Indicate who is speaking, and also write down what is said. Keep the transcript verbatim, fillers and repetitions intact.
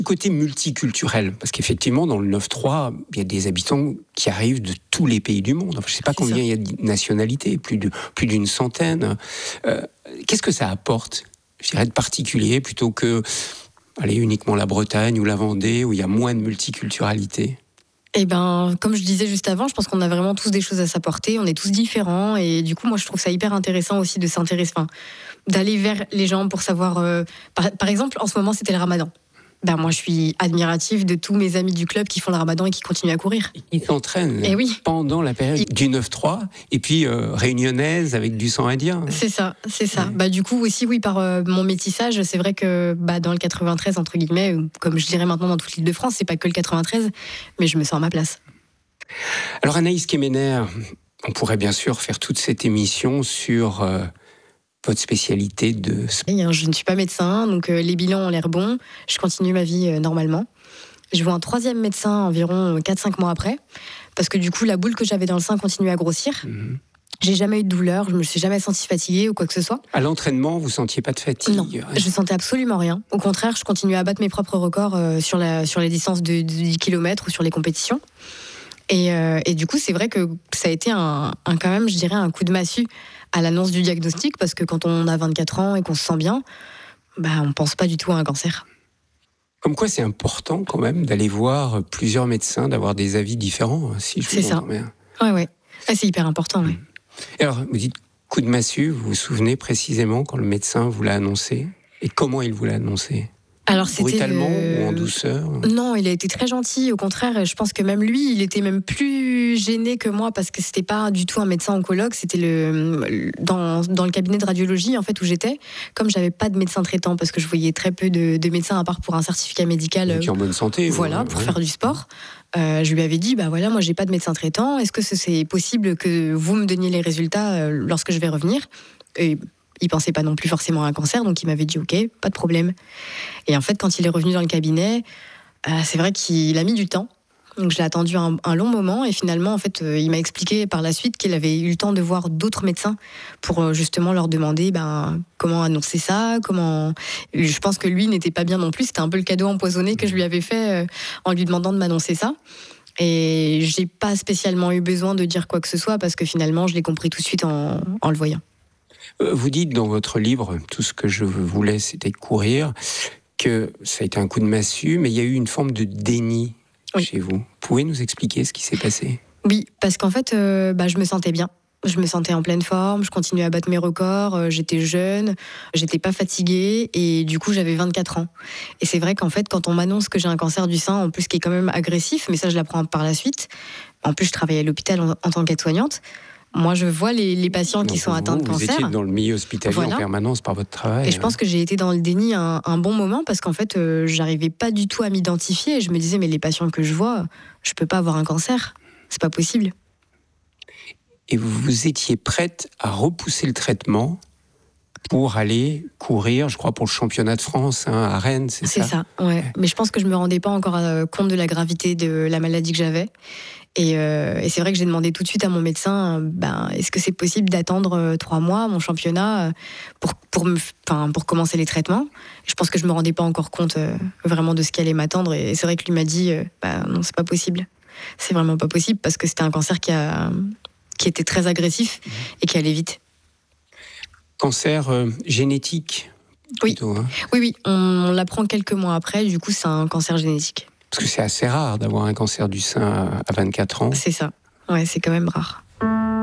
Speaker 1: Côté multiculturel, parce qu'effectivement, dans le neuf trois, il y a des habitants qui arrivent de tous les pays du monde. Enfin, je ne sais pas
Speaker 2: C'est
Speaker 1: combien
Speaker 2: ça.
Speaker 1: il y a de nationalités, plus, de, plus d'une centaine. Euh, qu'est-ce que ça apporte, je dirais, de particulier, plutôt que aller uniquement la Bretagne ou la Vendée, où il y a moins de multiculturalité?
Speaker 2: Eh ben, comme je disais juste avant, je pense qu'on a vraiment tous des choses à s'apporter, on est tous différents, et du coup, moi, je trouve ça hyper intéressant aussi de s'intéresser, enfin, d'aller vers les gens pour savoir. Euh, par, par exemple, en ce moment, c'était le Ramadan. Ben, moi, je suis admirative de tous mes amis du club qui font le Ramadan et qui continuent à courir.
Speaker 1: Ils s'entraînent
Speaker 2: Eh oui.
Speaker 1: pendant la période
Speaker 2: Ils-
Speaker 1: du neuf trois, et puis euh, réunionnaise avec du sang indien.
Speaker 2: C'est ça, c'est ça.
Speaker 1: Ouais.
Speaker 2: Bah, du coup, aussi, oui, par euh, mon métissage, c'est vrai que bah, dans le quatre-vingt-treize, entre guillemets, ou comme je dirais maintenant dans toute l'île de France, c'est pas que le quatre-vingt-treize, mais je me sens à ma place.
Speaker 1: Alors Anaïs Kemener, on pourrait bien sûr faire toute cette émission sur euh, votre spécialité de...
Speaker 2: Et, hein, je ne suis pas médecin, donc euh, les bilans ont l'air bons. Je continue ma vie euh, normalement. Je vois un troisième médecin environ quatre à cinq mois après, parce que du coup, la boule que j'avais dans le sein continue à grossir.
Speaker 1: Mhm.
Speaker 2: J'ai jamais eu de douleur, je me suis jamais sentie fatiguée ou quoi que ce soit.
Speaker 1: À l'entraînement, vous sentiez pas de fatigue?
Speaker 2: Non, je sentais absolument rien. Au contraire, je continuais à battre mes propres records euh, sur, la, sur les distances de, de dix kilomètres ou sur les compétitions. Et, euh, et du coup, c'est vrai que ça a été un, un, quand même, je dirais, un coup de massue à l'annonce du diagnostic, parce que quand on a vingt-quatre ans et qu'on se sent bien, bah, on ne pense pas du tout à un cancer.
Speaker 1: Comme quoi, c'est important quand même d'aller voir plusieurs médecins, d'avoir des avis différents, si je
Speaker 2: C'est ça.
Speaker 1: bien.
Speaker 2: Ouais, ouais. Ah, c'est hyper important, ouais.
Speaker 1: Et alors, vous dites coup de massue, vous vous souvenez précisément quand le médecin vous l'a annoncé? Et comment il vous l'a annoncé?
Speaker 2: Alors, c'était
Speaker 1: brutalement
Speaker 2: le...
Speaker 1: ou en douceur?
Speaker 2: Non, il a été très gentil. Au contraire, je pense que même lui, il était même plus gêné que moi, parce que c'était pas du tout un médecin oncologue. C'était le dans, dans le cabinet de radiologie en fait où j'étais. Comme j'avais pas de médecin traitant, parce que je voyais très peu de, de médecins à part pour un certificat médical.
Speaker 1: Vous étiez en bonne santé.
Speaker 2: Voilà,
Speaker 1: ouais,
Speaker 2: pour
Speaker 1: ouais.
Speaker 2: faire du sport. Euh, je lui avais dit, bah voilà, moi j'ai pas de médecin traitant. Est-ce que c'est possible que vous me donniez les résultats lorsque je vais revenir? Et il pensait pas non plus forcément à un cancer, donc il m'avait dit ok, pas de problème. Et en fait, quand il est revenu dans le cabinet, euh, c'est vrai qu'il a mis du temps. Donc je l'ai attendu un, un long moment, et finalement, en fait, euh, il m'a expliqué par la suite qu'il avait eu le temps de voir d'autres médecins pour euh, justement leur demander ben, comment annoncer ça, comment. Je pense que lui n'était pas bien non plus. C'était un peu le cadeau empoisonné que je lui avais fait euh, en lui demandant de m'annoncer ça. Et j'ai pas spécialement eu besoin de dire quoi que ce soit, parce que finalement, je l'ai compris tout de suite en, en le voyant.
Speaker 1: Vous dites dans votre livre, tout ce que je voulais, c'était courir, que ça a été un coup de massue, mais il y a eu une forme de déni oui. chez vous. Vous pouvez nous expliquer ce qui s'est passé?
Speaker 2: Oui, parce qu'en fait, euh, bah, je me sentais bien. Je me sentais en pleine forme, je continuais à battre mes records, euh, j'étais jeune, j'étais pas fatiguée, et du coup, j'avais vingt-quatre ans. Et c'est vrai qu'en fait, quand on m'annonce que j'ai un cancer du sein, en plus qui est quand même agressif, mais ça, je l'apprends par la suite. En plus, je travaillais à l'hôpital en, en tant qu'aide-soignante. Moi, je vois les, les patients qui
Speaker 1: Donc
Speaker 2: sont
Speaker 1: vous,
Speaker 2: atteints de
Speaker 1: vous
Speaker 2: cancer.
Speaker 1: Vous étiez dans le milieu hospitalier voilà. en permanence par votre travail.
Speaker 2: Et je pense que j'ai été dans le déni un, un bon moment, parce qu'en fait, euh, j'arrivais pas du tout à m'identifier. Et je me disais, mais les patients que je vois, je peux pas avoir un cancer. C'est pas possible.
Speaker 1: Et vous étiez prête à repousser le traitement pour aller courir, je crois, pour le championnat de France hein, à Rennes, c'est,
Speaker 2: c'est ça C'est ça, ouais. ouais. Mais je pense que je me rendais pas encore compte de la gravité de la maladie que j'avais. Et, euh, et c'est vrai que j'ai demandé tout de suite à mon médecin, ben, est-ce que c'est possible d'attendre euh, trois mois mon championnat pour, pour, me, pour commencer les traitements? Je pense que je me rendais pas encore compte euh, vraiment de ce qui allait m'attendre. Et c'est vrai que lui m'a dit, euh, ben, non, c'est pas possible. C'est vraiment pas possible, parce que c'était un cancer qui, a, qui était très agressif et qui allait vite.
Speaker 1: Cancer euh, génétique plutôt,
Speaker 2: oui.
Speaker 1: Hein.
Speaker 2: oui, oui, on, on l'apprend quelques mois après, du coup c'est un cancer génétique.
Speaker 1: Parce que c'est assez rare d'avoir un cancer du sein à vingt-quatre ans.
Speaker 2: C'est ça, ouais, c'est quand même rare.